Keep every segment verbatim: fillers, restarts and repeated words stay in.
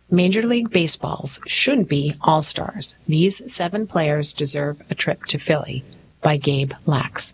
Major League Baseball's should be all-stars. These seven players deserve a trip to Philly, by Gabe Lax.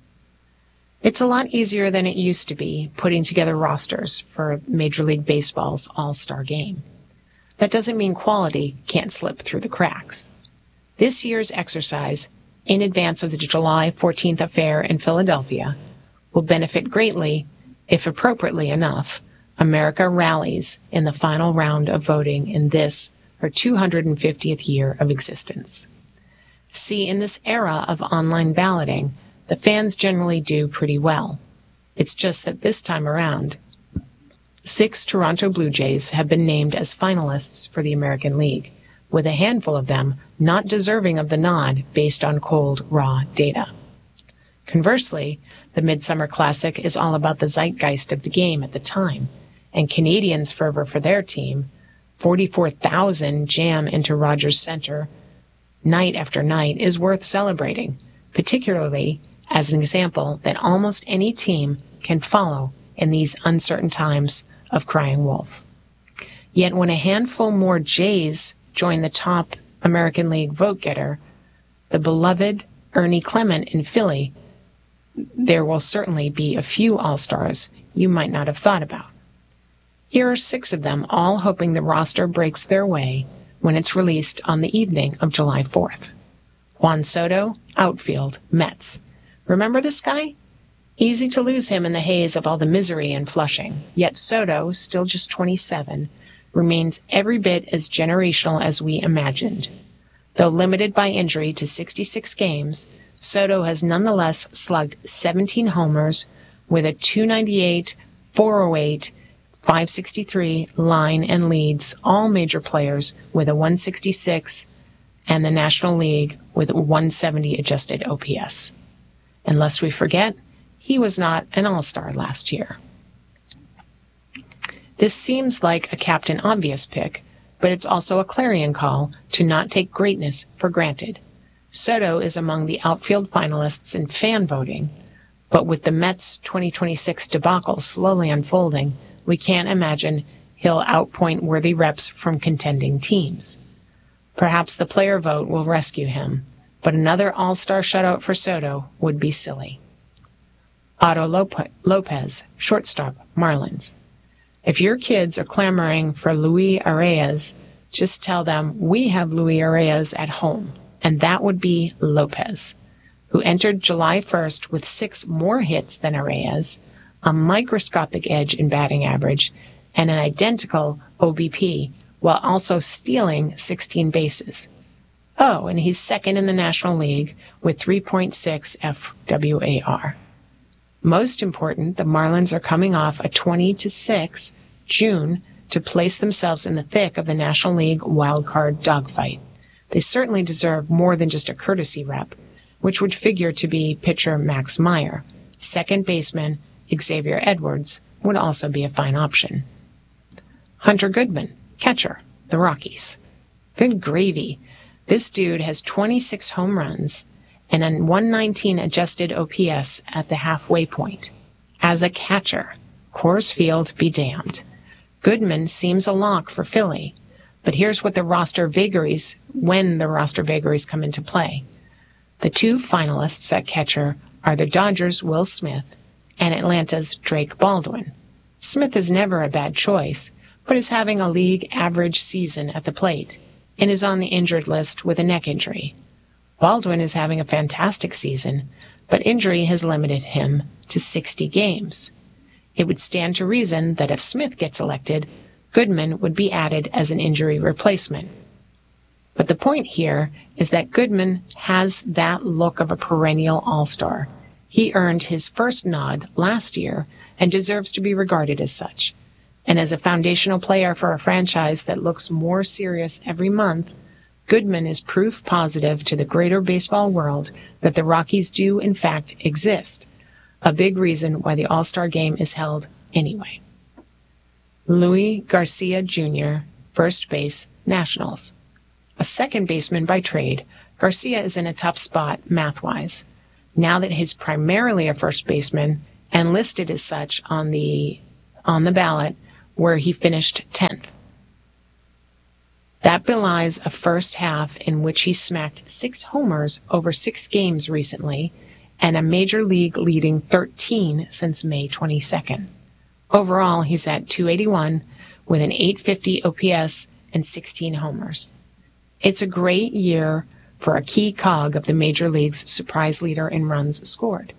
It's a lot easier than it used to be putting together rosters for Major League Baseball's All-Star Game. That doesn't mean quality can't slip through the cracks. This year's exercise, in advance of the July fourteenth affair in Philadelphia, will benefit greatly, if appropriately enough, America rallies in the final round of voting in this, her two hundred fiftieth year of existence. See, in this era of online balloting, the fans generally do pretty well. It's just that this time around, six Toronto Blue Jays have been named as finalists for the American League, with a handful of them not deserving of the nod based on cold, raw data. Conversely, the Midsummer Classic is all about the zeitgeist of the game at the time, and Canadians' fervor for their team, forty-four thousand jam into Rogers Centre night after night, is worth celebrating, particularly as an example that almost any team can follow in these uncertain times of crying wolf. Yet when a handful more Jays join the top American League vote-getter, the beloved Ernie Clement in Philly, there will certainly be a few All-Stars you might not have thought about. Here are six of them, all hoping the roster breaks their way when it's released on the evening of July fourth. Juan Soto, outfield, Mets. Remember this guy? Easy to lose him in the haze of all the misery in Flushing. Yet Soto, still just twenty-seven, remains every bit as generational as we imagined. Though limited by injury to sixty-six games, Soto has nonetheless slugged seventeen homers with a two ninety-eight, four oh eight, five sixty-three line and leads all major players with a one sixty-six and the National League with one seventy adjusted O P S. And lest we forget, he was not an all-star last year. This seems like a Captain Obvious pick, but it's also a clarion call to not take greatness for granted. Soto is among the outfield finalists in fan voting, but with the Mets' twenty twenty-six debacle slowly unfolding, we can't imagine he'll outpoint worthy reps from contending teams. Perhaps the player vote will rescue him, but another all-star shutout for Soto would be silly. Otto Lopez, shortstop, Marlins. If your kids are clamoring for Luis Arias, just tell them we have Luis Arias at home, and that would be Lopez, who entered July first with six more hits than Arias, a microscopic edge in batting average, and an identical O B P, while also stealing sixteen bases. Oh, and he's second in the National League with three point six F W A R. Most important, the Marlins are coming off a twenty to six June to place themselves in the thick of the National League wildcard dogfight. They certainly deserve more than just a courtesy rep, which would figure to be pitcher Max Meyer. Second baseman Xavier Edwards would also be a fine option. Hunter Goodman, catcher, the Rockies. Good gravy. This dude has twenty-six home runs and a one nineteen adjusted O P S at the halfway point. As a catcher, Coors Field be damned. Goodman seems a lock for Philly, but here's what the roster vagaries, when the roster vagaries come into play. The two finalists at catcher are the Dodgers' Will Smith and Atlanta's Drake Baldwin. Smith is never a bad choice, but is having a league average season at the plate and is on the injured list with a neck injury. Baldwin is having a fantastic season, but injury has limited him to sixty games. It would stand to reason that if Smith gets elected, Goodman would be added as an injury replacement. But the point here is that Goodman has that look of a perennial all-star. He earned his first nod last year and deserves to be regarded as such. And as a foundational player for a franchise that looks more serious every month, Goodman is proof positive to the greater baseball world that the Rockies do, in fact, exist. A big reason why the All-Star Game is held anyway. Luis Garcia Junior, first base, Nationals. A second baseman by trade, Garcia is in a tough spot math-wise. Now that he's primarily a first baseman and listed as such on the on the ballot, where he finished tenth. That belies a first half in which he smacked six homers over six games recently, and a major league leading thirteen since May twenty-second. Overall, he's at two eighty-one with an eight fifty O P S and sixteen homers. It's a great year for a key cog of the Major League's surprise leader in runs scored.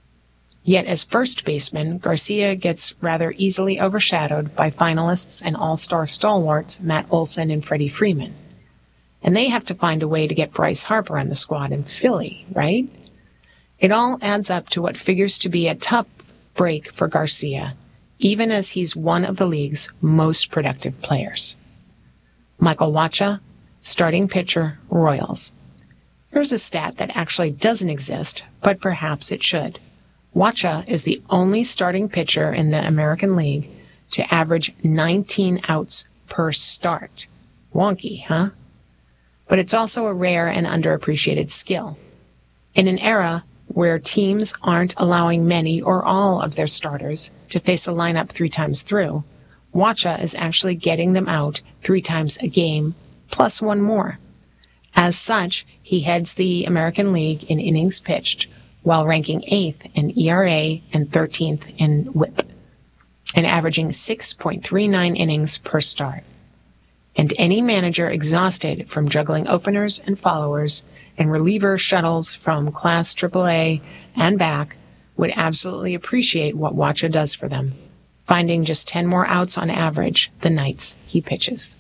Yet as first baseman, Garcia gets rather easily overshadowed by finalists and all-star stalwarts Matt Olson and Freddie Freeman. And they have to find a way to get Bryce Harper on the squad in Philly, right? It all adds up to what figures to be a tough break for Garcia, even as he's one of the league's most productive players. Michael Wacha, starting pitcher, Royals. Here's a stat that actually doesn't exist, but perhaps it should. Wacha is the only starting pitcher in the American League to average nineteen outs per start. Wonky, huh? But it's also a rare and underappreciated skill. In an era where teams aren't allowing many or all of their starters to face a lineup three times through, Wacha is actually getting them out three times a game, plus one more. As such, he heads the American League in innings pitched, while ranking eighth in E R A and thirteenth in whip, and averaging six point three nine innings per start. And any manager exhausted from juggling openers and followers and reliever shuttles from Class triple A and back would absolutely appreciate what Wacha does for them, finding just ten more outs on average the nights he pitches.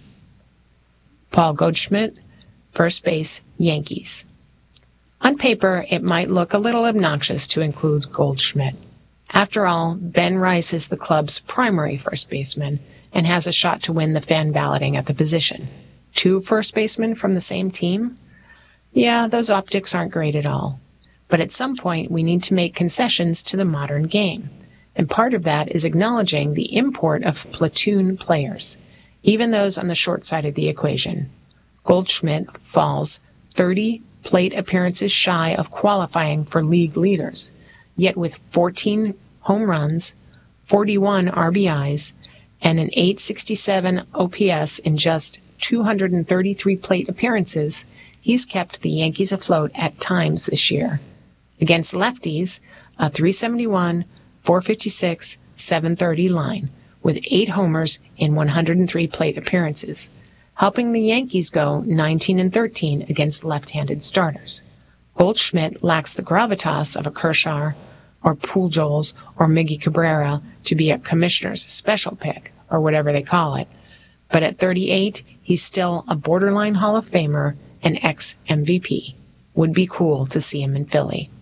Paul Goldschmidt, first base, Yankees. On paper, it might look a little obnoxious to include Goldschmidt. After all, Ben Rice is the club's primary first baseman and has a shot to win the fan balloting at the position. Two first basemen from the same team? Yeah, those optics aren't great at all. But at some point, we need to make concessions to the modern game. And part of that is acknowledging the import of platoon players, even those on the short side of the equation. Goldschmidt falls thirty plate appearances shy of qualifying for league leaders, yet with fourteen home runs, forty-one R B Is, and an eight sixty-seven O P S in just two hundred thirty-three plate appearances, he's kept the Yankees afloat at times this year. Against lefties, a three seventy-one, four fifty-six, seven thirty line, with eight homers in one hundred three plate appearances, helping the Yankees go nineteen and thirteen against left-handed starters. Goldschmidt lacks the gravitas of a Kershaw or Pujols or Miggy Cabrera to be a commissioner's special pick, or whatever they call it. But at thirty-eight, he's still a borderline Hall of Famer and ex-M V P. Would be cool to see him in Philly.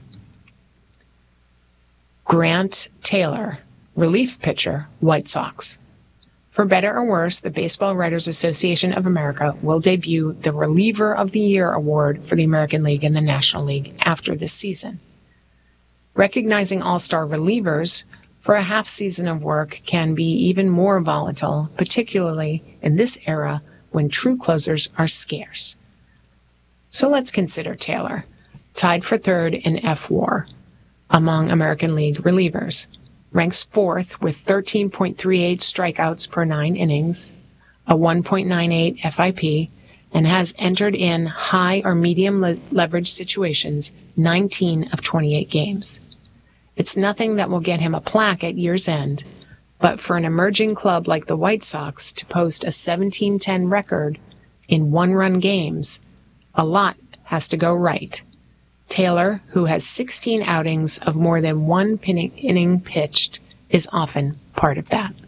Grant Taylor, relief pitcher, White Sox. For better or worse, the Baseball Writers Association of America will debut the Reliever of the Year award for the American League and the National League after this season. Recognizing all-star relievers for a half season of work can be even more volatile, particularly in this era when true closers are scarce. So let's consider Taylor, tied for third in F W A R among American League relievers. Ranks fourth with thirteen point three eight strikeouts per nine innings, a one point nine eight F I P, and has entered in high or medium le- leverage situations nineteen of twenty-eight games. It's nothing that will get him a plaque at year's end, but for an emerging club like the White Sox to post a seventeen ten record in one-run games, a lot has to go right. Taylor, who has sixteen outings of more than one inning pitched, is often part of that.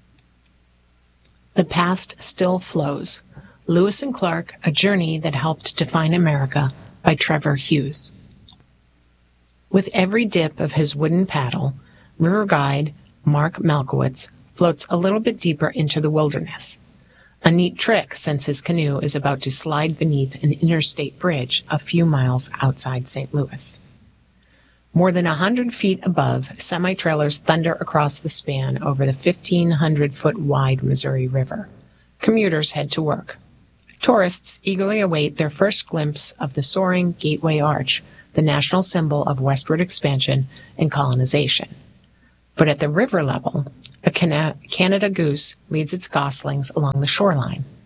The past still flows. Lewis and Clark, A Journey That Helped Define America by Trevor Hughes. With every dip of his wooden paddle, river guide Mark Malkowitz floats a little bit deeper into the wilderness. A neat trick since his canoe is about to slide beneath an interstate bridge a few miles outside Saint Louis. More than a hundred feet above, semi-trailers thunder across the span over the fifteen hundred foot wide Missouri River. Commuters head to work. Tourists eagerly await their first glimpse of the soaring Gateway Arch, the national symbol of westward expansion and colonization. But at the river level, a Canada Goose leads its goslings along the shoreline.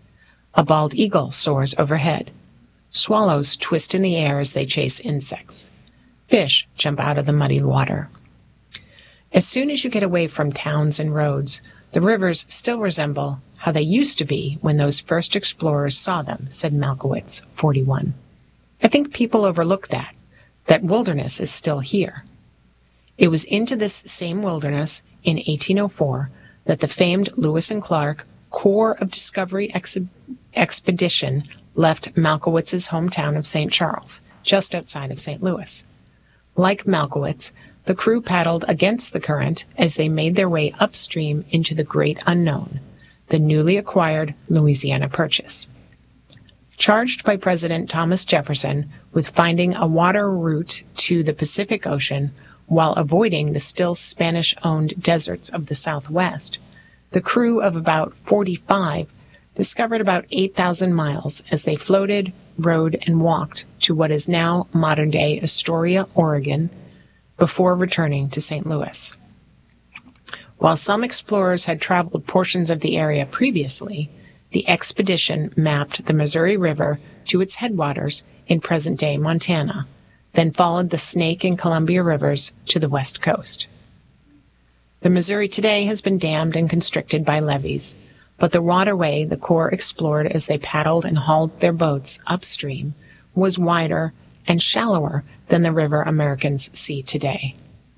A bald eagle soars overhead. Swallows twist in the air as they chase insects. Fish jump out of the muddy water. As soon as you get away from towns and roads, the rivers still resemble how they used to be when those first explorers saw them, said Malkowitz, forty-one. I think people overlook that, that wilderness is still here. It was into this same wilderness in eighteen oh four that the famed Lewis and Clark Corps of Discovery ex- expedition left Malkowitz's hometown of Saint Charles, just outside of Saint Louis. Like Malkowitz, the crew paddled against the current as they made their way upstream into the great unknown, the newly acquired Louisiana Purchase. Charged by President Thomas Jefferson with finding a water route to the Pacific Ocean while avoiding the still Spanish-owned deserts of the Southwest, the crew of about forty-five discovered about eight thousand miles as they floated, rode, and walked to what is now modern-day Astoria, Oregon, before returning to Saint Louis. While some explorers had traveled portions of the area previously, the expedition mapped the Missouri River to its headwaters in present-day Montana, then followed the Snake and Columbia Rivers to the west coast. The Missouri today has been dammed and constricted by levees, but the waterway the Corps explored as they paddled and hauled their boats upstream was wider and shallower than the river Americans see today.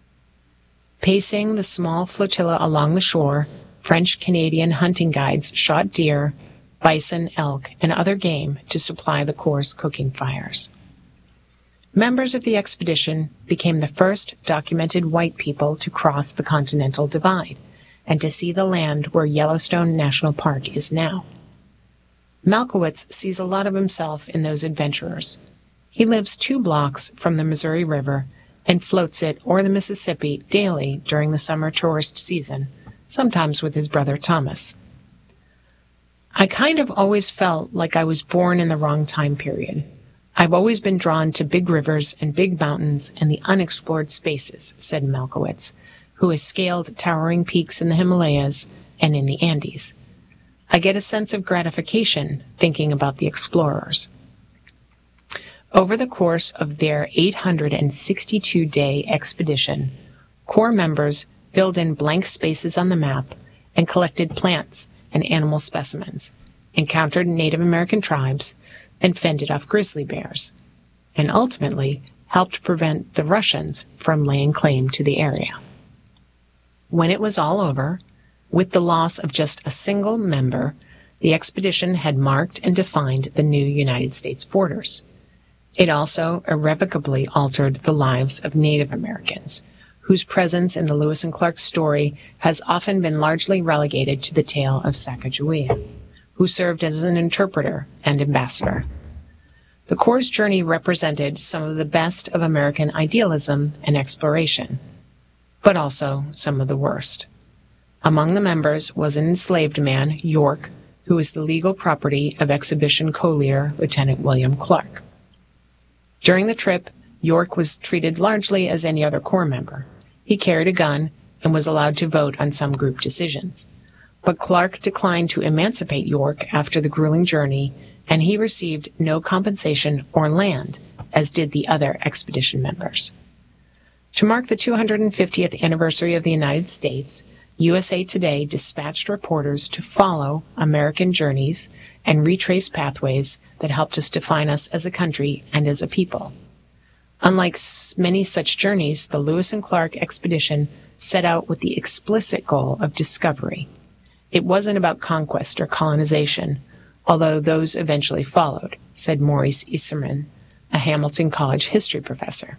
Pacing the small flotilla along the shore, French-Canadian hunting guides shot deer, bison, elk, and other game to supply the Corps' cooking fires. Members of the expedition became the first documented white people to cross the Continental Divide and to see the land where Yellowstone National Park is now. Malkowitz sees a lot of himself in those adventurers. He lives two blocks from the Missouri River and floats it or the Mississippi daily during the summer tourist season, sometimes with his brother Thomas. I kind of always felt like I was born in the wrong time period. I've always been drawn to big rivers and big mountains and the unexplored spaces, said Malkowitz, who has scaled towering peaks in the Himalayas and in the Andes. I get a sense of gratification thinking about the explorers. Over the course of their eight hundred sixty-two day expedition, Corps members filled in blank spaces on the map and collected plants and animal specimens, encountered Native American tribes, and fended off grizzly bears, and ultimately helped prevent the Russians from laying claim to the area. When it was all over, with the loss of just a single member, the expedition had marked and defined the new United States borders. It also irrevocably altered the lives of Native Americans, whose presence in the Lewis and Clark story has often been largely relegated to the tale of Sacagawea, who served as an interpreter and ambassador. The Corps' journey represented some of the best of American idealism and exploration, but also some of the worst. Among the members was an enslaved man, York, who was the legal property of exhibition co-leader Lieutenant William Clark. During the trip, York was treated largely as any other Corps member. He carried a gun and was allowed to vote on some group decisions. But Clark declined to emancipate York after the grueling journey, and he received no compensation or land, as did the other expedition members. To mark the two hundred fiftieth anniversary of the United States, U S A Today dispatched reporters to follow American journeys and retrace pathways that helped us define us as a country and as a people. Unlike many such journeys, the Lewis and Clark expedition set out with the explicit goal of discovery. It wasn't about conquest or colonization, although those eventually followed, said Maurice Isserman, a Hamilton College history professor.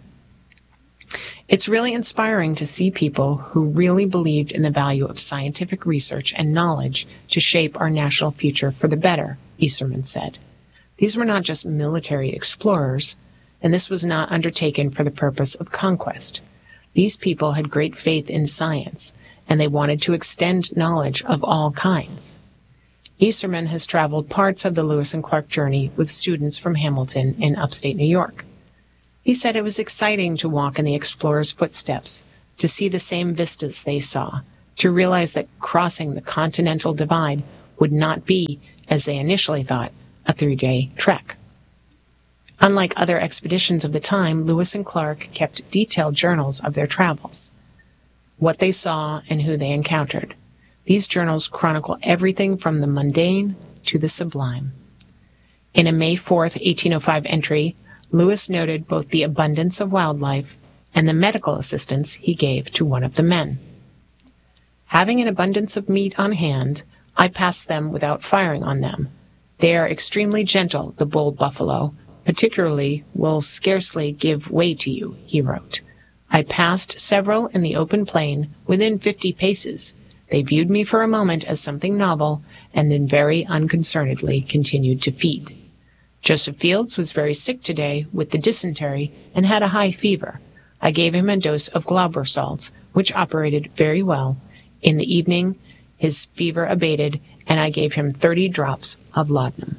It's really inspiring to see people who really believed in the value of scientific research and knowledge to shape our national future for the better, Isserman said. These were not just military explorers, and this was not undertaken for the purpose of conquest. These people had great faith in science, and they wanted to extend knowledge of all kinds. Isserman has traveled parts of the Lewis and Clark journey with students from Hamilton in upstate New York. He said it was exciting to walk in the explorers' footsteps, to see the same vistas they saw, to realize that crossing the Continental Divide would not be, as they initially thought, a three-day trek. Unlike other expeditions of the time, Lewis and Clark kept detailed journals of their travels, what they saw and who they encountered. These journals chronicle everything from the mundane to the sublime. In a May fourth, eighteen oh five entry, Lewis noted both the abundance of wildlife and the medical assistance he gave to one of the men. Having an abundance of meat on hand, I passed them without firing on them. They are extremely gentle, the bull buffalo, particularly will scarcely give way to you, he wrote. I passed several in the open plain within fifty paces. They viewed me for a moment as something novel, and then very unconcernedly continued to feed. Joseph Fields was very sick today with the dysentery and had a high fever. I gave him a dose of Glauber salts, which operated very well. In the evening, his fever abated, and I gave him thirty drops of laudanum.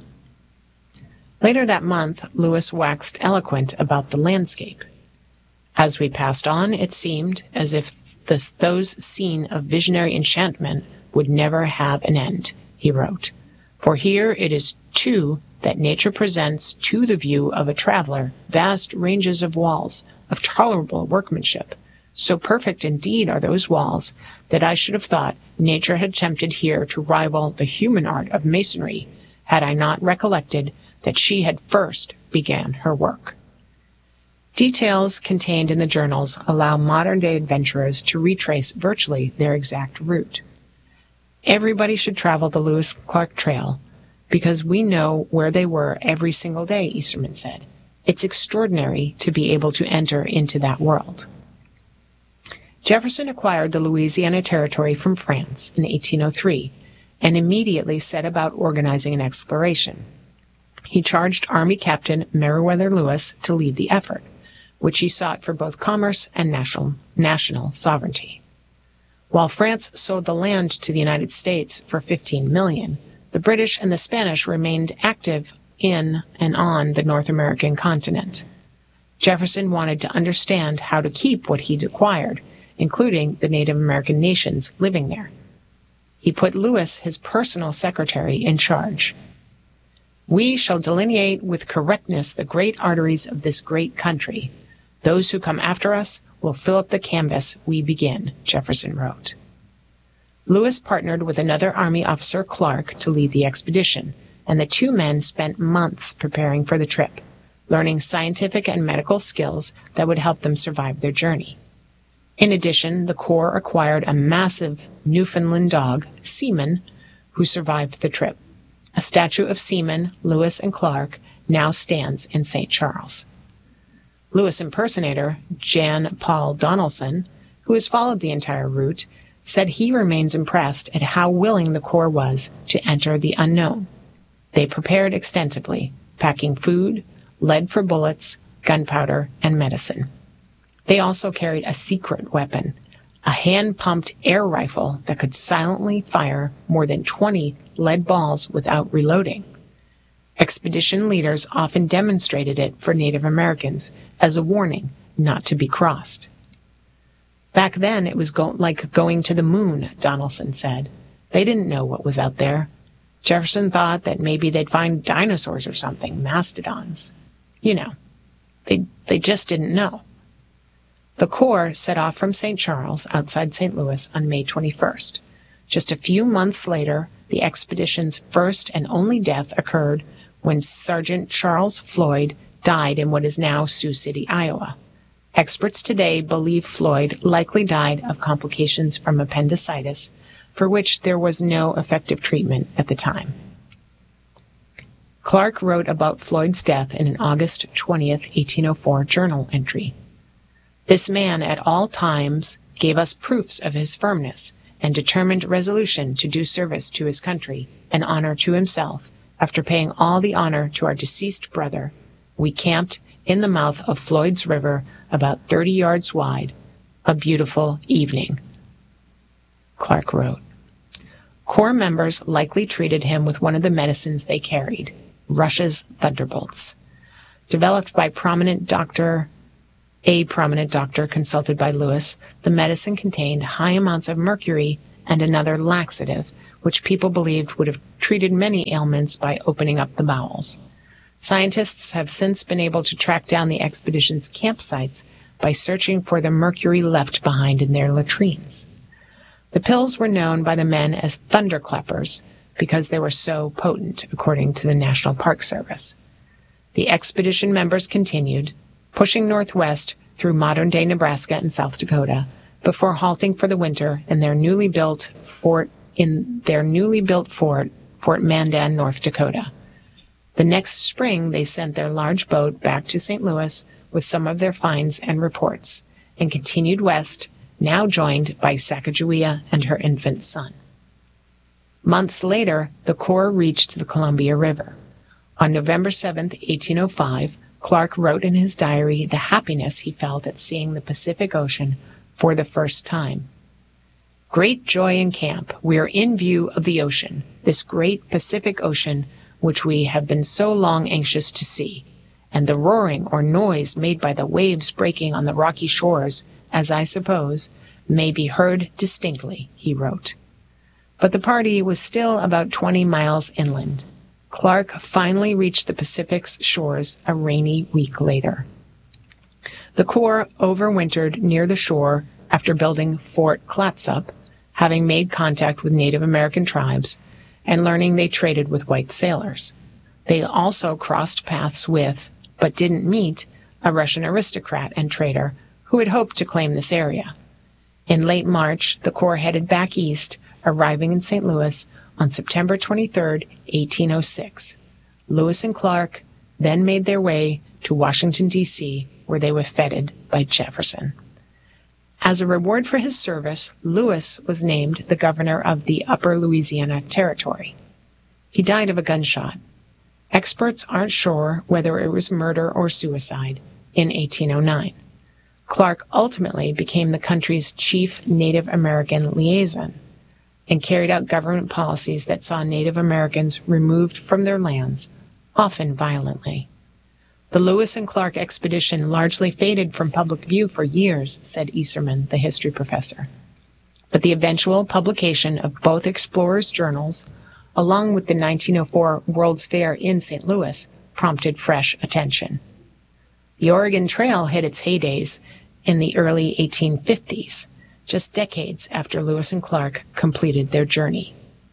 Later that month, Lewis waxed eloquent about the landscape. As we passed on, it seemed as if this, those seen of visionary enchantment would never have an end, he wrote. For here it is, too, that nature presents to the view of a traveler vast ranges of walls of tolerable workmanship. So perfect indeed are those walls that I should have thought nature had attempted here to rival the human art of masonry, had I not recollected that she had first began her work. Details contained in the journals allow modern-day adventurers to retrace virtually their exact route. Everybody should travel the Lewis-Clark Trail, because we know where they were every single day, Easterman said. It's extraordinary to be able to enter into that world. Jefferson acquired the Louisiana Territory from France in eighteen oh three and immediately set about organizing an exploration. He charged Army Captain Meriwether Lewis to lead the effort, which he sought for both commerce and national, national sovereignty. While France sold the land to the United States for fifteen million dollars, the British and the Spanish remained active in and on the North American continent. Jefferson wanted to understand how to keep what he'd acquired, including the Native American nations living there. He put Lewis, his personal secretary, in charge. We shall delineate with correctness the great arteries of this great country. Those who come after us will fill up the canvas we begin, Jefferson wrote. Lewis partnered with another Army officer, Clark, to lead the expedition, and the two men spent months preparing for the trip, learning scientific and medical skills that would help them survive their journey. In addition, the Corps acquired a massive Newfoundland dog, Seaman, who survived the trip. A statue of Seaman, Lewis, and Clark now stands in Saint Charles. Lewis impersonator Jan Paul Donaldson, who has followed the entire route, said he remains impressed at how willing the Corps was to enter the unknown. They prepared extensively, packing food, lead for bullets, gunpowder, and medicine. They also carried a secret weapon, a hand-pumped air rifle that could silently fire more than twenty lead balls without reloading. Expedition leaders often demonstrated it for Native Americans as a warning not to be crossed. Back then, it was go- like going to the moon, Donaldson said. They didn't know what was out there. Jefferson thought that maybe they'd find dinosaurs or something, mastodons. You know, they, they just didn't know. The Corps set off from Saint Charles outside Saint Louis on May twenty-first. Just a few months later, the expedition's first and only death occurred when Sergeant Charles Floyd died in what is now Sioux City, Iowa. Experts today believe Floyd likely died of complications from appendicitis, for which there was no effective treatment at the time. Clark wrote about Floyd's death in an August twentieth, eighteen oh four journal entry. This man at all times gave us proofs of his firmness and determined resolution to do service to his country and honor to himself. After paying all the honor to our deceased brother, we camped in the mouth of Floyd's River about thirty yards wide. A beautiful evening, Clark wrote. Corps members likely treated him with one of the medicines they carried, Russia's Thunderbolts. Developed by prominent doctor, a prominent doctor consulted by Lewis, the medicine contained high amounts of mercury and another laxative, which people believed would have treated many ailments by opening up the bowels. Scientists have since been able to track down the expedition's campsites by searching for the mercury left behind in their latrines. The pills were known by the men as thunderclappers because they were so potent, according to the National Park Service. The expedition members continued, pushing northwest through modern-day Nebraska and South Dakota, before halting for the winter in their newly built fort in their newly built fort, Fort Mandan, North Dakota. The next spring, they sent their large boat back to Saint Louis with some of their finds and reports, and continued west, now joined by Sacagawea and her infant son. Months later, the Corps reached the Columbia River. On November seventh, eighteen oh five, Clark wrote in his diary the happiness he felt at seeing the Pacific Ocean for the first time. Great joy in camp. We are in view of the ocean, this great Pacific Ocean which we have been so long anxious to see, and the roaring or noise made by the waves breaking on the rocky shores, as I suppose, may be heard distinctly, he wrote. But the party was still about twenty miles inland. Clark finally reached the Pacific's shores a rainy week later. The Corps overwintered near the shore after building Fort Clatsop, having made contact with Native American tribes, and learning they traded with white sailors. They also crossed paths with, but didn't meet, a Russian aristocrat and trader who had hoped to claim this area. In late March, the Corps headed back east, arriving in Saint Louis on September twenty-third, eighteen oh six. Lewis and Clark then made their way to Washington, D C, where they were feted by Jefferson. As a reward for his service, Lewis was named the governor of the Upper Louisiana Territory. He died of a gunshot. Experts aren't sure whether it was murder or suicide in eighteen oh nine. Clark ultimately became the country's chief Native American liaison and carried out government policies that saw Native Americans removed from their lands, often violently. The Lewis and Clark expedition largely faded from public view for years, said Easterman, the history professor. But the eventual publication of both explorers' journals, along with the nineteen oh four World's Fair in Saint Louis, prompted fresh attention. The Oregon Trail hit its heydays in the early eighteen fifties, just decades after Lewis and Clark completed their journey.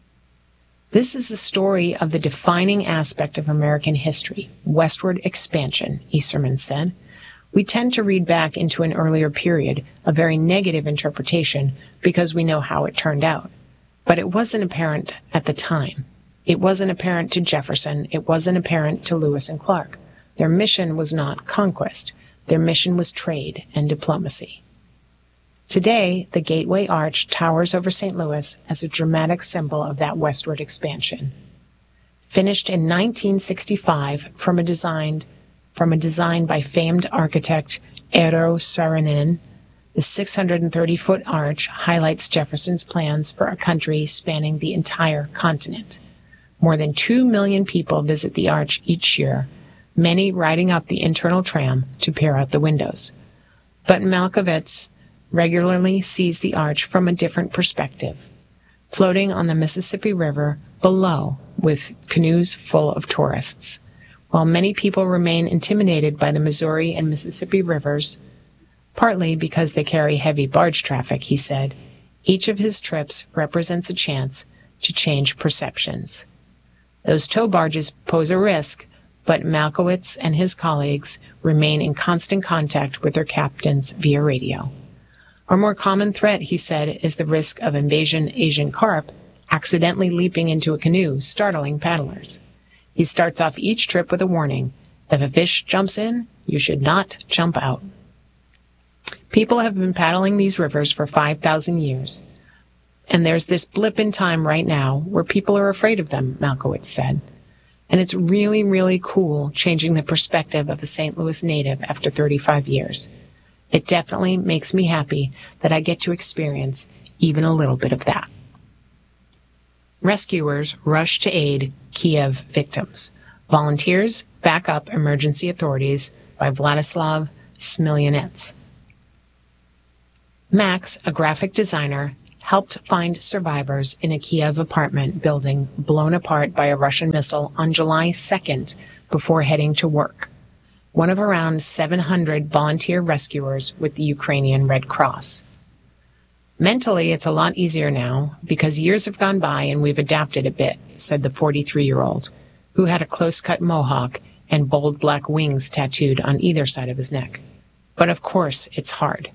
This is the story of the defining aspect of American history, westward expansion, Easterman said. We tend to read back into an earlier period, a very negative interpretation, because we know how it turned out. But it wasn't apparent at the time. It wasn't apparent to Jefferson. It wasn't apparent to Lewis and Clark. Their mission was not conquest. Their mission was trade and diplomacy. Today, the Gateway Arch towers over Saint Louis as a dramatic symbol of that westward expansion. Finished in nineteen sixty-five from a design, from a design by famed architect Eero Saarinen, the six hundred thirty foot arch highlights Jefferson's plans for a country spanning the entire continent. More than two million people visit the arch each year, many riding up the internal tram to peer out the windows. But Malkovich regularly sees the arch from a different perspective, floating on the Mississippi River below with canoes full of tourists. While many people remain intimidated by the Missouri and Mississippi rivers, partly because they carry heavy barge traffic, he said, each of his trips represents a chance to change perceptions. Those tow barges pose a risk, but Malkowitz and his colleagues remain in constant contact with their captains via radio. Our more common threat, he said, is the risk of invasion Asian carp accidentally leaping into a canoe, startling paddlers. He starts off each trip with a warning. If a fish jumps in, you should not jump out. People have been paddling these rivers for five thousand years. And there's this blip in time right now where people are afraid of them, Malkowitz said. And it's really, really cool changing the perspective of a Saint Louis native after thirty-five years. It definitely makes me happy that I get to experience even a little bit of that. Rescuers rush to aid Kiev victims. Volunteers back up emergency authorities by Vladislav Smilyanets. Max, a graphic designer, helped find survivors in a Kiev apartment building blown apart by a Russian missile on July second before heading to work. One of around seven hundred volunteer rescuers with the Ukrainian Red Cross. Mentally, it's a lot easier now because years have gone by and we've adapted a bit, said the forty-three-year-old, who had a close-cut mohawk and bold black wings tattooed on either side of his neck. But of course, it's hard.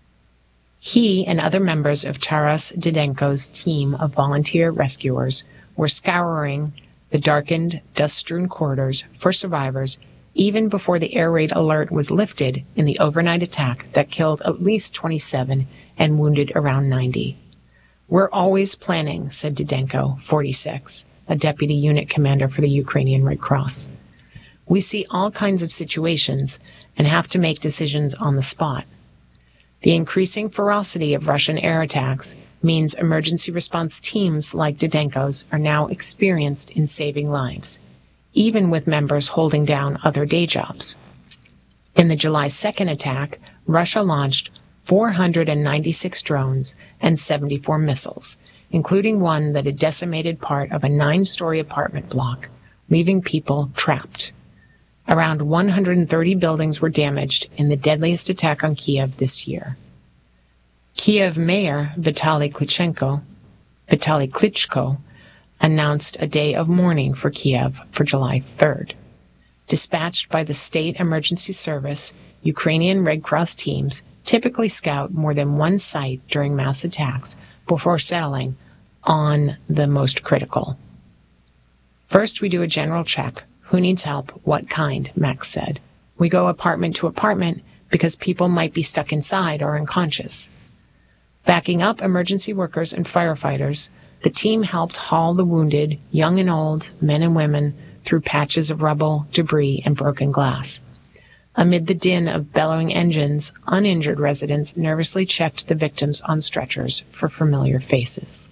He and other members of Taras Didenko's team of volunteer rescuers were scouring the darkened, dust-strewn corridors for survivors even before the air raid alert was lifted in the overnight attack that killed at least twenty-seven and wounded around ninety. We're always planning, said Didenko, forty-six, a deputy unit commander for the Ukrainian Red Cross. We see all kinds of situations and have to make decisions on the spot. The increasing ferocity of Russian air attacks means emergency response teams like Didenko's are now experienced in saving lives, even with members holding down other day jobs. In the July second attack, Russia launched four hundred ninety-six drones and seventy-four missiles, including one that had decimated part of a nine-story apartment block, leaving people trapped. Around one hundred thirty buildings were damaged in the deadliest attack on Kiev this year. Kiev Mayor Vitaly Klitschko, Vitaly Klitschko announced a day of mourning for Kiev for July third. Dispatched by the State Emergency Service, Ukrainian Red Cross teams typically scout more than one site during mass attacks before settling on the most critical. First, we do a general check. Who needs help? What kind? Max said. We go apartment to apartment because people might be stuck inside or unconscious. Backing up emergency workers and firefighters, the team helped haul the wounded, young and old, men and women, through patches of rubble, debris, and broken glass. Amid the din of bellowing engines, uninjured residents nervously checked the victims on stretchers for familiar faces.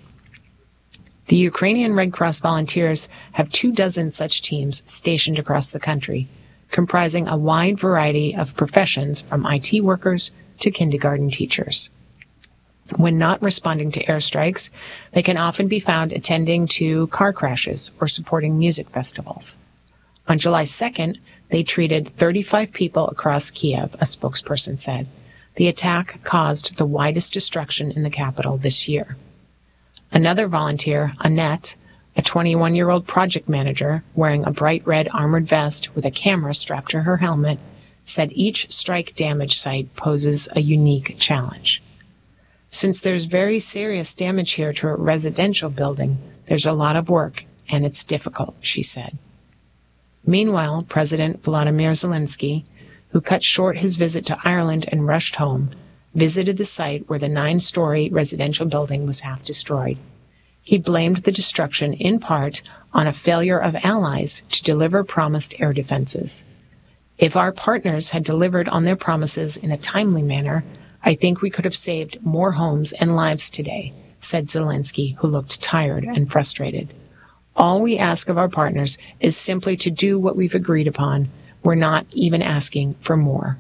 The Ukrainian Red Cross volunteers have two dozen such teams stationed across the country, comprising a wide variety of professions from I T workers to kindergarten teachers. When not responding to airstrikes, they can often be found attending to car crashes or supporting music festivals. On July second, they treated thirty-five people across Kiev, a spokesperson said. The attack caused the widest destruction in the capital this year. Another volunteer, Annette, a twenty-one-year-old project manager wearing a bright red armored vest with a camera strapped to her helmet, said each strike-damaged site poses a unique challenge. Since there's very serious damage here to a residential building, there's a lot of work, and it's difficult, she said. Meanwhile, President Volodymyr Zelensky, who cut short his visit to Ireland and rushed home, visited the site where the nine-story residential building was half destroyed. He blamed the destruction in part on a failure of allies to deliver promised air defenses. If our partners had delivered on their promises in a timely manner, I think we could have saved more homes and lives today, said Zelensky, who looked tired and frustrated. All we ask of our partners is simply to do what we've agreed upon. We're not even asking for more.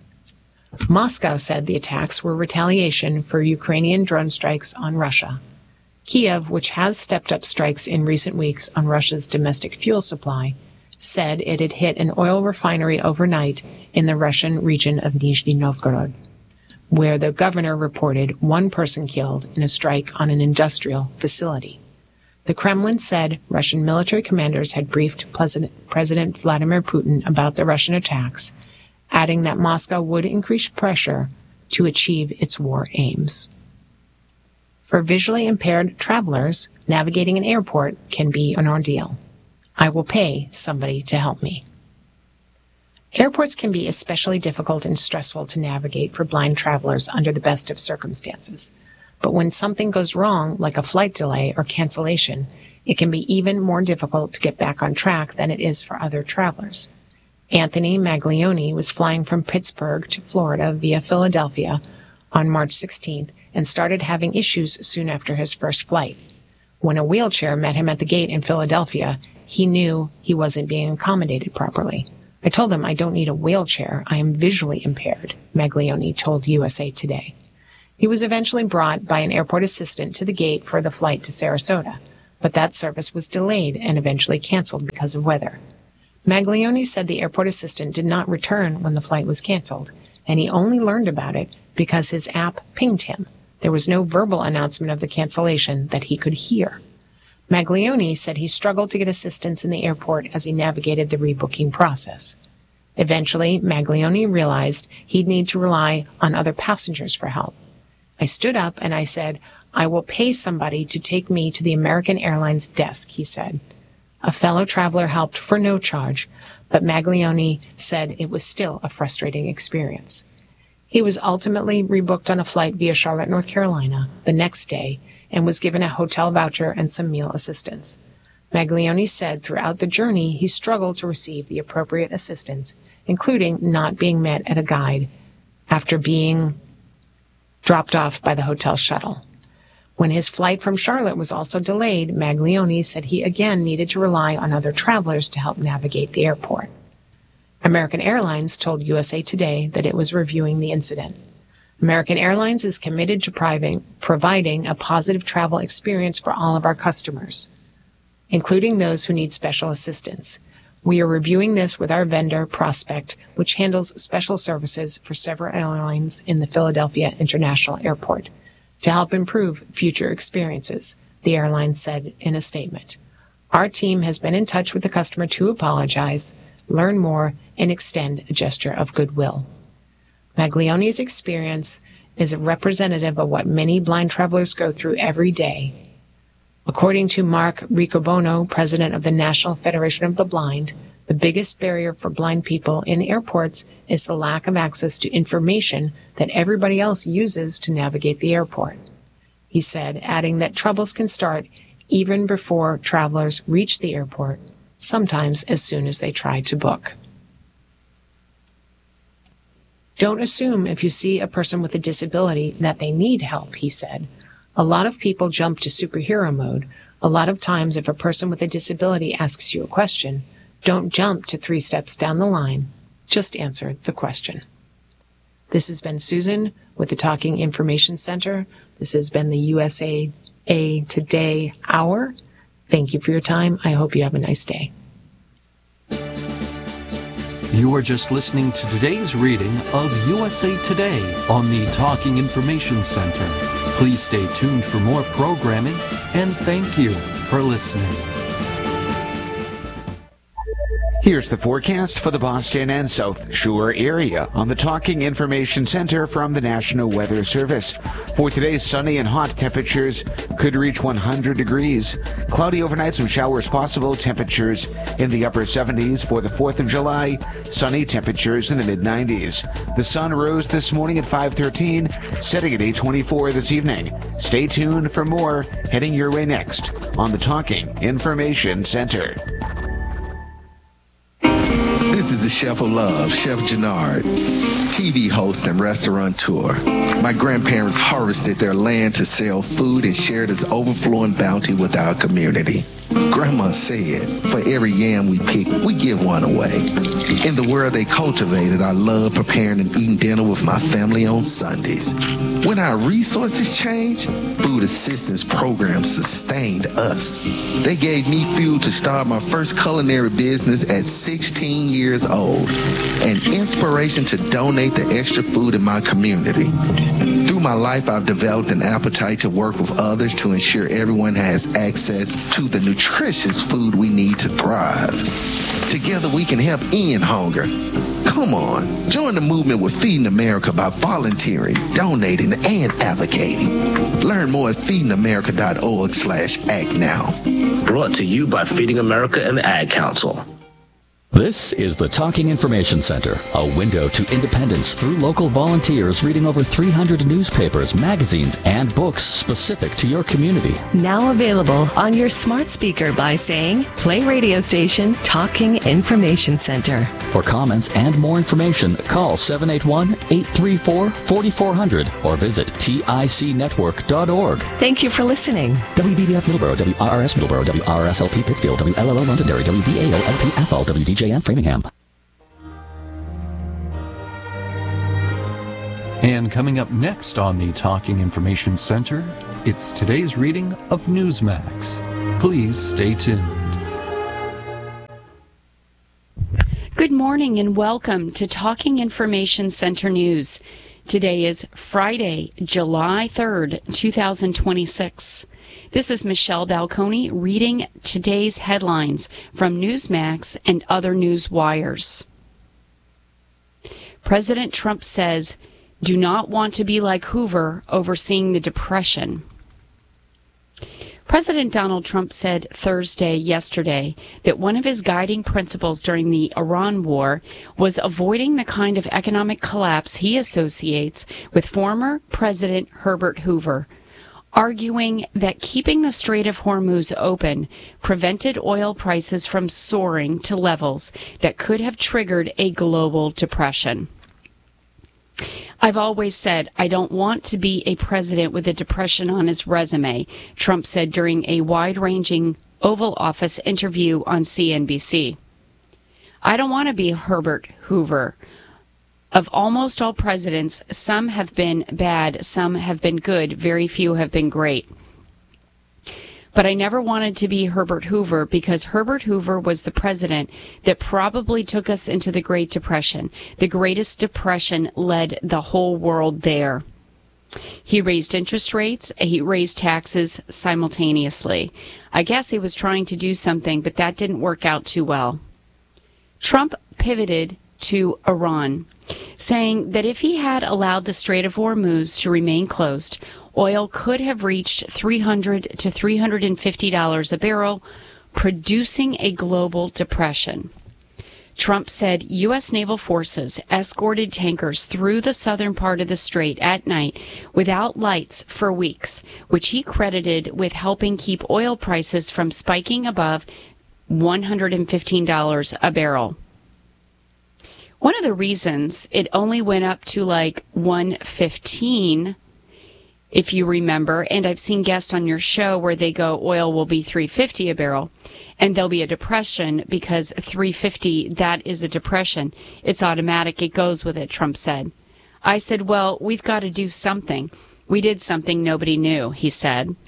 Moscow said the attacks were retaliation for Ukrainian drone strikes on Russia. Kiev, which has stepped up strikes in recent weeks on Russia's domestic fuel supply, said it had hit an oil refinery overnight in the Russian region of Nizhny Novgorod, where the governor reported one person killed in a strike on an industrial facility. The Kremlin said Russian military commanders had briefed President Vladimir Putin about the Russian attacks, adding that Moscow would increase pressure to achieve its war aims. For visually impaired travelers, navigating an airport can be an ordeal. I will pay somebody to help me. Airports can be especially difficult and stressful to navigate for blind travelers under the best of circumstances. But when something goes wrong, like a flight delay or cancellation, it can be even more difficult to get back on track than it is for other travelers. Anthony Maglione was flying from Pittsburgh to Florida via Philadelphia on March sixteenth and started having issues soon after his first flight. When a wheelchair met him at the gate in Philadelphia, he knew he wasn't being accommodated properly. I told him I don't need a wheelchair. I am visually impaired, Maglione told U S A Today. He was eventually brought by an airport assistant to the gate for the flight to Sarasota, but that service was delayed and eventually canceled because of weather. Maglione said the airport assistant did not return when the flight was canceled, and he only learned about it because his app pinged him. There was no verbal announcement of the cancellation that he could hear. Maglione said he struggled to get assistance in the airport as he navigated the rebooking process. Eventually, Maglione realized he'd need to rely on other passengers for help. I stood up and I said, "I will pay somebody to take me to the American Airlines desk," he said. A fellow traveler helped for no charge, but Maglione said it was still a frustrating experience. He was ultimately rebooked on a flight via Charlotte, North Carolina, the next day, and was given a hotel voucher and some meal assistance. Maglione said throughout the journey he struggled to receive the appropriate assistance, including not being met at a guide after being dropped off by the hotel shuttle. When his flight from Charlotte was also delayed, Maglione said he again needed to rely on other travelers to help navigate the airport. American Airlines told U S A Today that it was reviewing the incident. American Airlines is committed to providing a positive travel experience for all of our customers, including those who need special assistance. We are reviewing this with our vendor, Prospect, which handles special services for several airlines in the Philadelphia International Airport, to help improve future experiences, the airline said in a statement. Our team has been in touch with the customer to apologize, learn more, and extend a gesture of goodwill. Maglione's experience is a representative of what many blind travelers go through every day. According to Mark Riccobono, president of the National Federation of the Blind, the biggest barrier for blind people in airports is the lack of access to information that everybody else uses to navigate the airport. He said, adding that troubles can start even before travelers reach the airport, sometimes as soon as they try to book. Don't assume if you see a person with a disability that they need help, he said. A lot of people jump to superhero mode. A lot of times if a person with a disability asks you a question, don't jump to three steps down the line. Just answer the question. This has been Susan with the Talking Information Center. This has been the U S A Today Hour. Thank you for your time. I hope you have a nice day. You are just listening to today's reading of U S A Today on the Talking Information Center. Please stay tuned for more programming, and thank you for listening. Here's the forecast for the Boston and South Shore area on the Talking Information Center from the National Weather Service. For today's sunny and hot, temperatures could reach one hundred degrees. Cloudy overnight, some showers possible, temperatures in the upper seventies. For the fourth of July, sunny, temperatures in the mid nineties. The sun rose this morning at five thirteen, setting at eight twenty-four this evening. Stay tuned for more heading your way next on the Talking Information Center. This is the Chef of Love, Chef Jannard, T V host and restaurateur. My grandparents harvested their land to sell food and shared its overflowing bounty with our community. Grandma said, for every yam we pick, we give one away. In the world they cultivated, I love preparing and eating dinner with my family on Sundays. When our resources changed, food assistance programs sustained us. They gave me fuel to start my first culinary business at sixteen years old, and inspiration to donate the extra food in my community. Through my life, I've developed an appetite to work with others to ensure everyone has access to the nutritious food we need to thrive. Together we can help end hunger. Come on, join the movement with Feeding America by volunteering, donating, and advocating. Learn more at feedingamerica.org slash act now. Brought to you by Feeding America and the Ad Council. This is the Talking Information Center, a window to independence through local volunteers reading over three hundred newspapers, magazines, and books specific to your community. Now available on your smart speaker by saying, play radio station Talking Information Center. For comments and more information, call seven eight one, eight three four, four four zero zero or visit tic network dot org. Thank you for listening. W B B F Middleborough, W R R S Middleborough, W R R S L P Pittsfield, W L L O Londonderry, W V A O L P Athol, W D J M Framingham. And And coming up next on the Talking Information Center, it's today's reading of Newsmax. Please stay tuned. Good morning and welcome to Talking Information Center News. Today is Friday, July third, two thousand twenty-six. This is Michelle Balconi reading today's headlines from Newsmax and other news wires. President Trump says, "Do not want to be like Hoover overseeing the Depression." President Donald Trump said Thursday, yesterday, that one of his guiding principles during the Iran war was avoiding the kind of economic collapse he associates with former President Herbert Hoover, arguing that keeping the Strait of Hormuz open prevented oil prices from soaring to levels that could have triggered a global depression. "I've always said I don't want to be a president with a depression on his resume," Trump said during a wide-ranging Oval Office interview on C N B C. "I don't want to be Herbert Hoover. Of almost all presidents, some have been bad, some have been good, very few have been great. But I never wanted to be Herbert Hoover because Herbert Hoover was the president that probably took us into the Great Depression. The greatest depression led the whole world there. He raised interest rates, he raised taxes simultaneously. I guess he was trying to do something, but that didn't work out too well." Trump pivoted to Iran, saying that if he had allowed the Strait of Hormuz to remain closed, oil could have reached three hundred to three hundred fifty dollars a barrel, producing a global depression. Trump said U S naval forces escorted tankers through the southern part of the strait at night without lights for weeks, which he credited with helping keep oil prices from spiking above one hundred fifteen dollars a barrel. One of the reasons it only went up to like one fifteen, if you remember, and I've seen guests on your show where they go, oil will be three fifty a barrel, and there'll be a depression because three fifty, that is a depression. It's automatic. It goes with it, Trump said. I said, well, we've got to do something. We did something nobody knew, he said.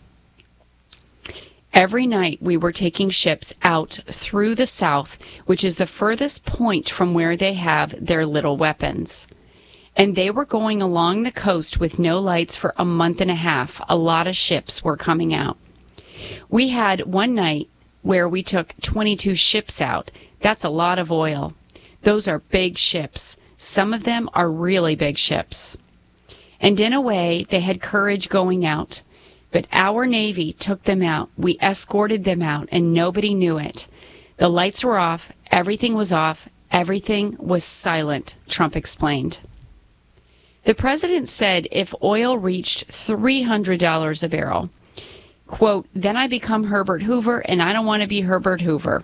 Every night we were taking ships out through the south, which is the furthest point from where they have their little weapons. And they were going along the coast with no lights for a month and a half. A lot of ships were coming out. We had one night where we took twenty-two ships out. That's a lot of oil. Those are big ships. Some of them are really big ships. And in a way, they had courage going out. But our Navy took them out. We escorted them out, and nobody knew it. The lights were off. Everything was off. Everything was silent, Trump explained. The president said if oil reached three hundred dollars a barrel, quote, then I become Herbert Hoover, and I don't want to be Herbert Hoover.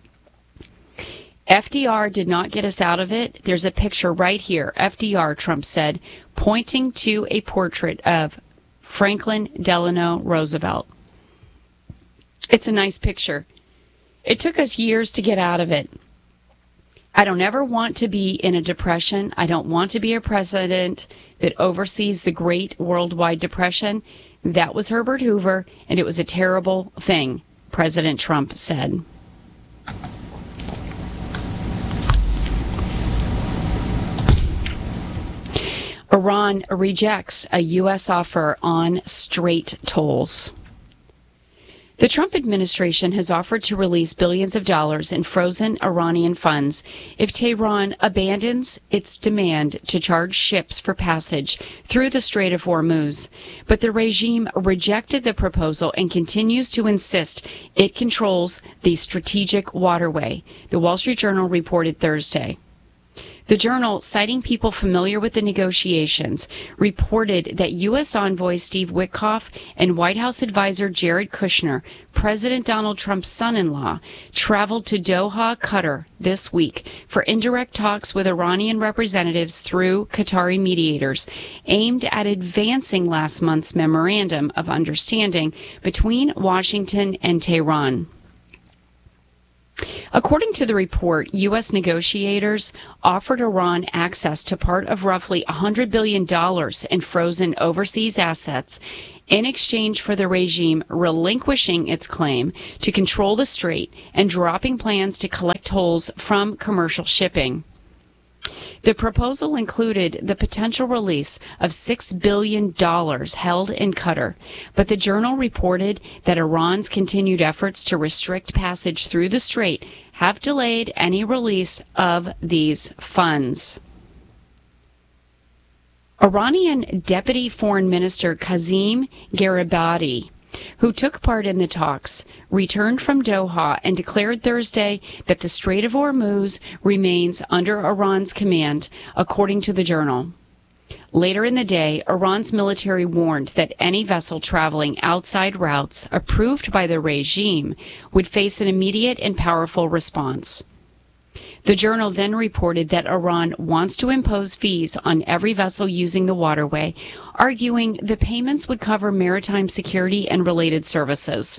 F D R did not get us out of it. There's a picture right here. F D R, Trump said, pointing to a portrait of Franklin Delano Roosevelt. It's a nice picture. It took us years to get out of it. I don't ever want to be in a depression. I don't want to be a president that oversees the great worldwide depression. That was Herbert Hoover, and it was a terrible thing, President Trump said. Iran rejects a U S offer on Strait tolls. The Trump administration has offered to release billions of dollars in frozen Iranian funds if Tehran abandons its demand to charge ships for passage through the Strait of Hormuz. But the regime rejected the proposal and continues to insist it controls the strategic waterway, the Wall Street Journal reported Thursday. The Journal, citing people familiar with the negotiations, reported that U S envoy Steve Witkoff and White House advisor Jared Kushner, President Donald Trump's son-in-law, traveled to Doha, Qatar this week for indirect talks with Iranian representatives through Qatari mediators, aimed at advancing last month's memorandum of understanding between Washington and Tehran. According to the report, U S negotiators offered Iran access to part of roughly one hundred billion dollars in frozen overseas assets in exchange for the regime relinquishing its claim to control the strait and dropping plans to collect tolls from commercial shipping. The proposal included the potential release of six billion dollars held in Qatar, but the journal reported that Iran's continued efforts to restrict passage through the strait have delayed any release of these funds. Iranian Deputy Foreign Minister Kazim Garibati, who took part in the talks, returned from Doha and declared Thursday that the Strait of Hormuz remains under Iran's command, according to the journal. Later in the day, Iran's military warned that any vessel traveling outside routes approved by the regime would face an immediate and powerful response. The journal then reported that Iran wants to impose fees on every vessel using the waterway, arguing the payments would cover maritime security and related services.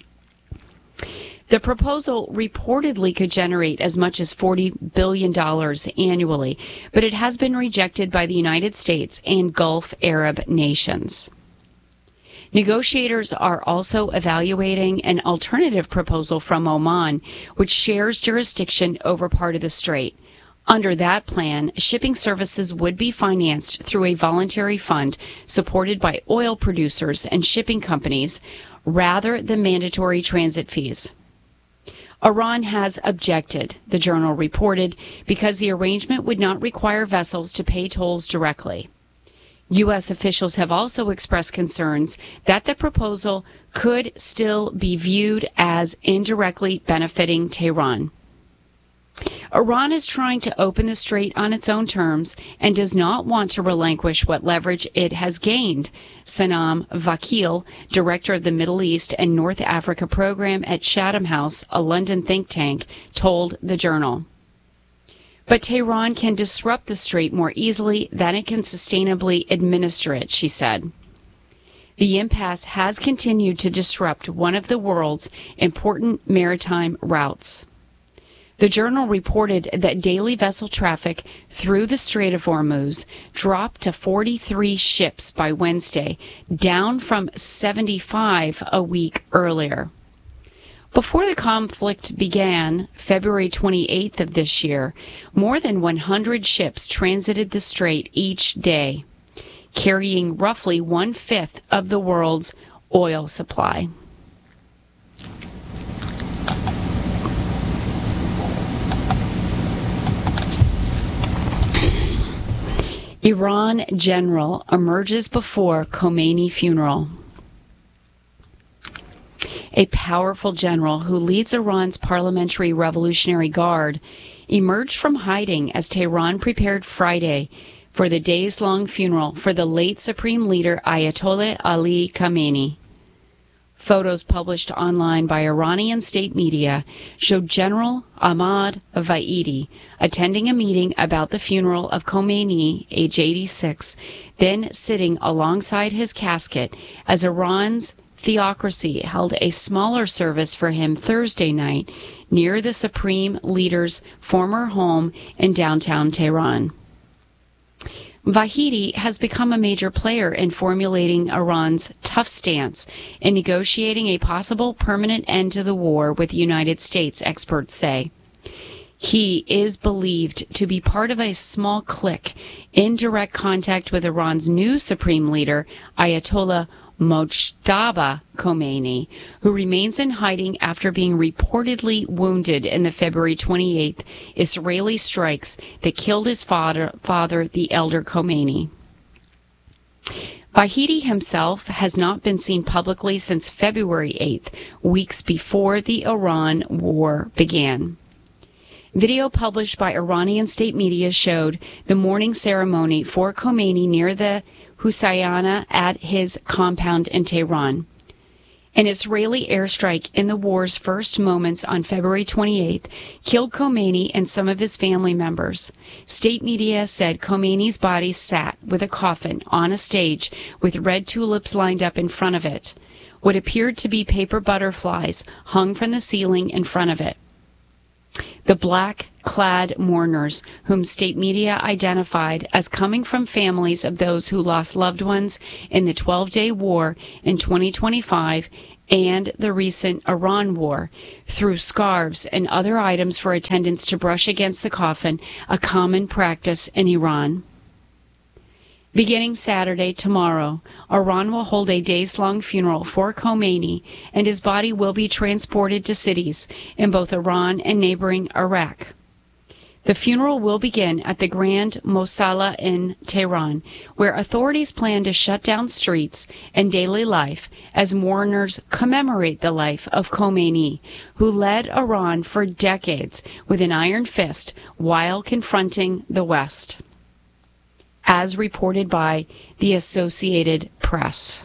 The proposal reportedly could generate as much as forty billion dollars annually, but it has been rejected by the United States and Gulf Arab nations. Negotiators are also evaluating an alternative proposal from Oman, which shares jurisdiction over part of the strait. Under that plan, shipping services would be financed through a voluntary fund supported by oil producers and shipping companies rather than mandatory transit fees. Iran has objected, the journal reported, because the arrangement would not require vessels to pay tolls directly. U S officials have also expressed concerns that the proposal could still be viewed as indirectly benefiting Tehran. Iran is trying to open the strait on its own terms and does not want to relinquish what leverage it has gained, Sanam Vakil, director of the Middle East and North Africa program at Chatham House, a London think tank, told the journal. But Tehran can disrupt the strait more easily than it can sustainably administer it, she said. The impasse has continued to disrupt one of the world's important maritime routes. The journal reported that daily vessel traffic through the Strait of Hormuz dropped to forty-three ships by Wednesday, down from seventy-five a week earlier. Before the conflict began, February twenty-eighth of this year, more than one hundred ships transited the strait each day, carrying roughly one-fifth of the world's oil supply. Iran general emerges before Khomeini funeral. A powerful general who leads Iran's Parliamentary Revolutionary Guard emerged from hiding as Tehran prepared Friday for the days-long funeral for the late Supreme Leader Ayatollah Ali Khamenei. Photos published online by Iranian state media showed General Ahmad Vahidi attending a meeting about the funeral of Khomeini, age eighty-six, then sitting alongside his casket as Iran's theocracy held a smaller service for him Thursday night near the Supreme Leader's former home in downtown Tehran. Vahidi has become a major player in formulating Iran's tough stance in negotiating a possible permanent end to the war with the United States, experts say. He is believed to be part of a small clique in direct contact with Iran's new supreme leader, Ayatollah Mojtaba Khomeini, who remains in hiding after being reportedly wounded in the February twenty-eighth Israeli strikes that killed his father, father the elder Khomeini. Vahidi himself has not been seen publicly since February eighth, weeks before the Iran war began. Video published by Iranian state media showed the mourning ceremony for Khomeini near the Husayna at his compound in Tehran. An Israeli airstrike in the war's first moments on February twenty-eighth killed Khomeini and some of his family members. State media said Khomeini's body sat with a coffin on a stage with red tulips lined up in front of it. What appeared to be paper butterflies hung from the ceiling in front of it. The black-clad mourners, whom state media identified as coming from families of those who lost loved ones in the twelve-day war in twenty twenty-five and the recent Iran war, threw scarves and other items for attendants to brush against the coffin, a common practice in Iran. Beginning Saturday, tomorrow, Iran will hold a days-long funeral for Khomeini, and his body will be transported to cities in both Iran and neighboring Iraq. The funeral will begin at the Grand Mosala in Tehran, where authorities plan to shut down streets and daily life as mourners commemorate the life of Khomeini, who led Iran for decades with an iron fist while confronting the West, as reported by the Associated Press.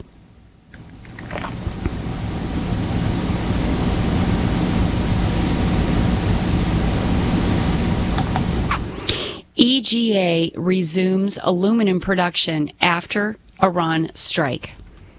E G A resumes aluminum production after Iran strike.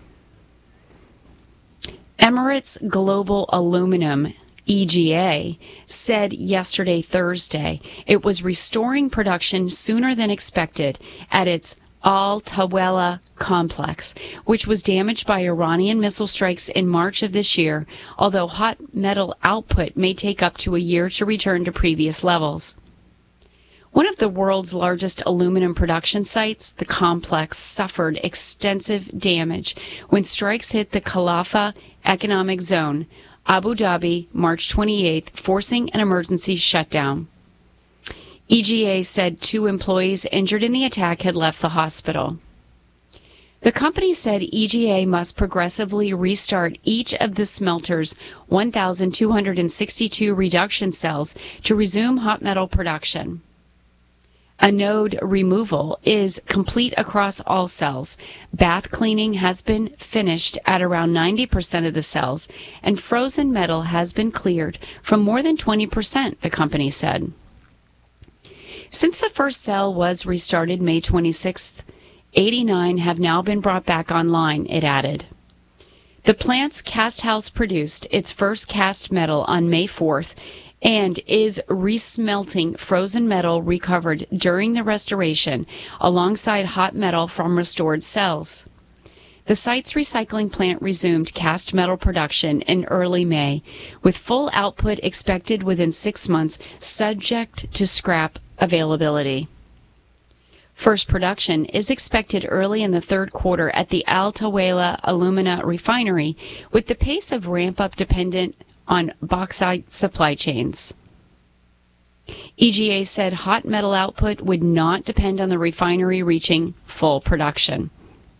Emirates Global Aluminum, E G A, said yesterday, Thursday, it was restoring production sooner than expected at its Al Tawela complex, which was damaged by Iranian missile strikes in March of this year, although hot metal output may take up to a year to return to previous levels. One of the world's largest aluminum production sites, the complex suffered extensive damage when strikes hit the Khalifa Economic Zone, Abu Dhabi, March twenty-eighth, forcing an emergency shutdown. E G A said two employees injured in the attack had left the hospital. The company said E G A must progressively restart each of the smelter's one thousand two hundred sixty-two reduction cells to resume hot metal production. Anode removal is complete across all cells. Bath cleaning has been finished at around ninety percent of the cells, and frozen metal has been cleared from more than twenty percent, the company said. Since the first cell was restarted May twenty-sixth, eighty-nine have now been brought back online, it added. The plant's cast house produced its first cast metal on May fourth and is resmelting frozen metal recovered during the restoration alongside hot metal from restored cells. The site's recycling plant resumed cast metal production in early May, with full output expected within six months, subject to scrap availability. First production is expected early in the third quarter at the Al Tawela Alumina Refinery, with the pace of ramp-up dependent on bauxite supply chains. E G A said hot metal output would not depend on the refinery reaching full production.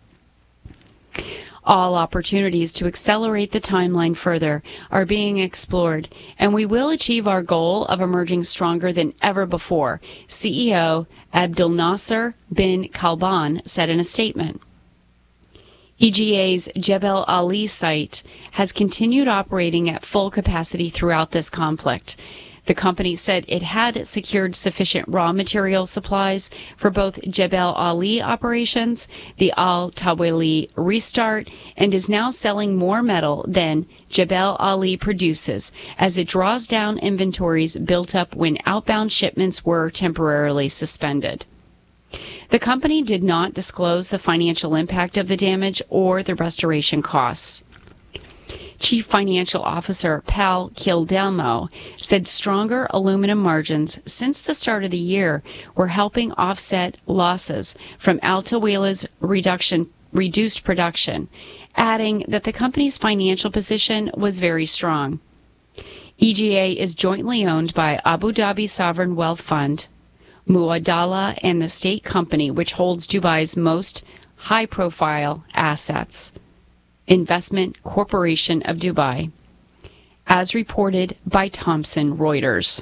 All opportunities to accelerate the timeline further are being explored, and we will achieve our goal of emerging stronger than ever before, C E O Abdul Nasser bin Kalban said in a statement. E G A's Jebel Ali site has continued operating at full capacity throughout this conflict. The company said it had secured sufficient raw material supplies for both Jebel Ali operations, the Al Taweli restart, and is now selling more metal than Jebel Ali produces as it draws down inventories built up when outbound shipments were temporarily suspended. The company did not disclose the financial impact of the damage or the restoration costs. Chief Financial Officer Pal Kildelmo said stronger aluminum margins since the start of the year were helping offset losses from Al Tawela's reduction, reduced production, adding that the company's financial position was very strong. E G A is jointly owned by Abu Dhabi Sovereign Wealth Fund, Muadala, and the state company which holds Dubai's most high-profile assets, Investment Corporation of Dubai, as reported by Thomson Reuters.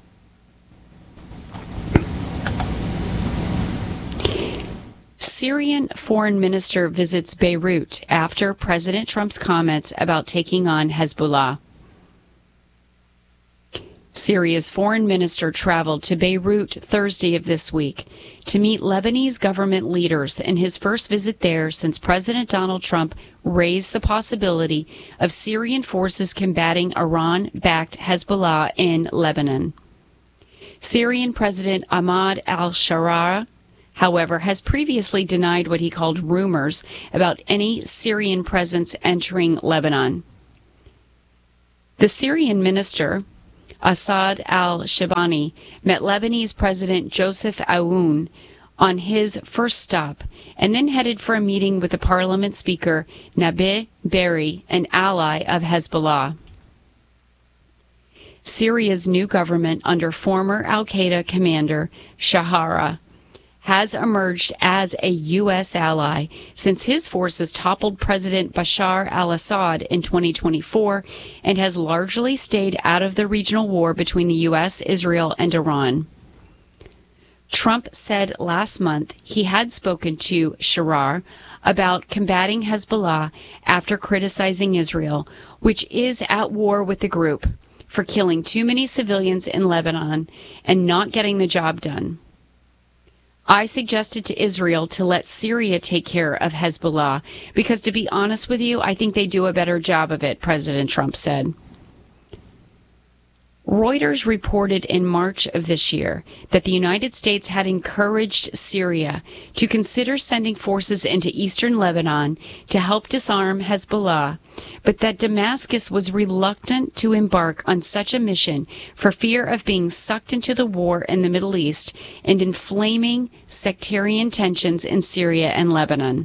Syrian foreign minister visits Beirut after President Trump's comments about taking on Hezbollah. Syria's foreign minister traveled to Beirut Thursday of this week to meet Lebanese government leaders in his first visit there since President Donald Trump raised the possibility of Syrian forces combating Iran-backed Hezbollah in Lebanon. Syrian President Ahmad al-Sharaa, however, has previously denied what he called rumors about any Syrian presence entering Lebanon. The Syrian minister, Asad al-Shibani, met Lebanese President Joseph Aoun on his first stop and then headed for a meeting with the parliament speaker Nabih Berri, an ally of Hezbollah. Syria's new government under former al-Qaeda commander Shahara has emerged as a U S ally since his forces toppled President Bashar al-Assad in twenty twenty-four and has largely stayed out of the regional war between the U S, Israel, and Iran. Trump said last month he had spoken to Sharar about combating Hezbollah after criticizing Israel, which is at war with the group, for killing too many civilians in Lebanon and not getting the job done. I suggested to Israel to let Syria take care of Hezbollah because, to be honest with you, I think they do a better job of it, President Trump said. Reuters reported in March of this year that the United States had encouraged Syria to consider sending forces into eastern Lebanon to help disarm Hezbollah, but that Damascus was reluctant to embark on such a mission for fear of being sucked into the war in the Middle East and inflaming sectarian tensions in Syria and Lebanon.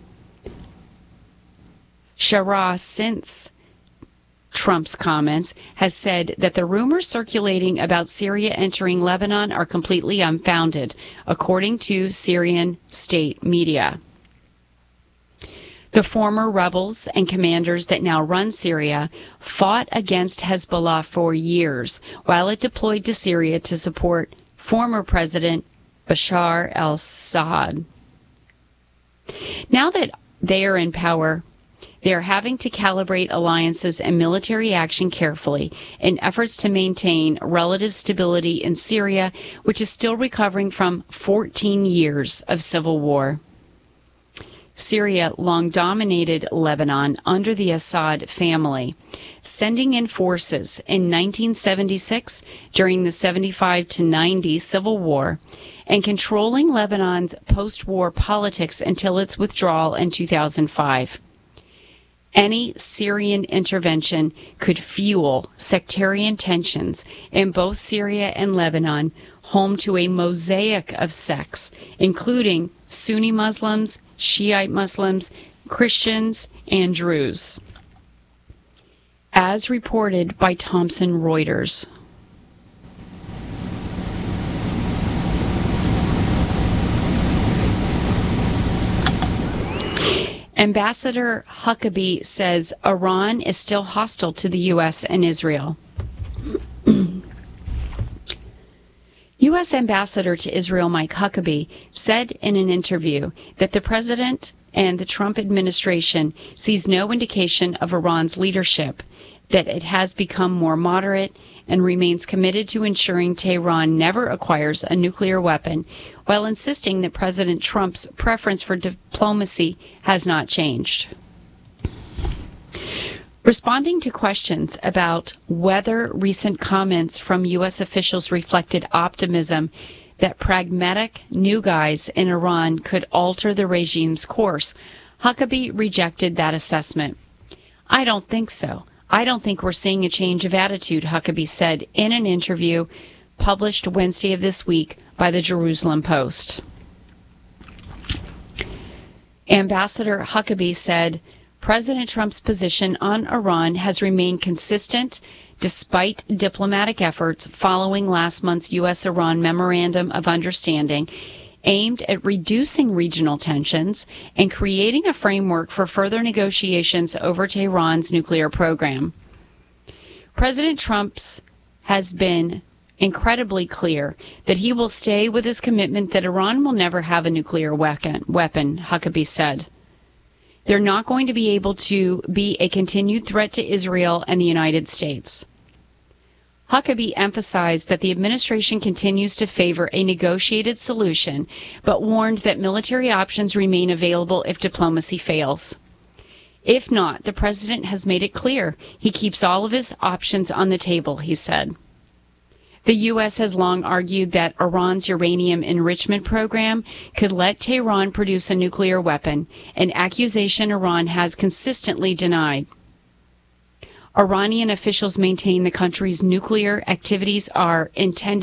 Sharaa, since Trump's comments, has said that the rumors circulating about Syria entering Lebanon are completely unfounded, according to Syrian state media. The former rebels and commanders that now run Syria fought against Hezbollah for years while it deployed to Syria to support former President Bashar al-Assad. Now that they are in power, they are having to calibrate alliances and military action carefully in efforts to maintain relative stability in Syria, which is still recovering from fourteen years of civil war. Syria long dominated Lebanon under the Assad family, sending in forces in nineteen seventy-six during the seventy-five to ninety civil war and controlling Lebanon's post-war politics until its withdrawal in two thousand five. Any Syrian intervention could fuel sectarian tensions in both Syria and Lebanon, home to a mosaic of sects, including Sunni Muslims, Shiite Muslims, Christians, and Druze. As reported by Thomson Reuters. Ambassador Huckabee says Iran is still hostile to the U S and Israel. U S Ambassador to Israel Mike Huckabee said in an interview that the president and the Trump administration sees no indication of Iran's leadership, that it has become more moderate and remains committed to ensuring Tehran never acquires a nuclear weapon, while insisting that President Trump's preference for diplomacy has not changed. Responding to questions about whether recent comments from U S officials reflected optimism that pragmatic new guys in Iran could alter the regime's course, Huckabee rejected that assessment. I don't think so. I don't think we're seeing a change of attitude, Huckabee said in an interview published Wednesday of this week by the Jerusalem Post. Ambassador Huckabee said, President Trump's position on Iran has remained consistent despite diplomatic efforts following last month's U S-Iran Memorandum of Understanding aimed at reducing regional tensions and creating a framework for further negotiations over Tehran's nuclear program. President Trump's has been incredibly clear that he will stay with his commitment that Iran will never have a nuclear weapon, weapon, Huckabee said. They're not going to be able to be a continued threat to Israel and the United States. Huckabee emphasized that the administration continues to favor a negotiated solution, but warned that military options remain available if diplomacy fails. If not, the president has made it clear he keeps all of his options on the table, he said. The U S has long argued that Iran's uranium enrichment program could let Tehran produce a nuclear weapon, an accusation Iran has consistently denied. Iranian officials maintain the country's nuclear activities are intended